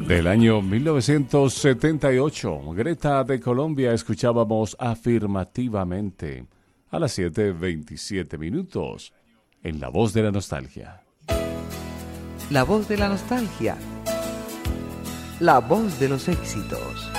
Del año 1978, Greta de Colombia, escuchábamos Afirmativamente a las 7:27 en La Voz de la Nostalgia. La voz de la nostalgia. La voz de los éxitos.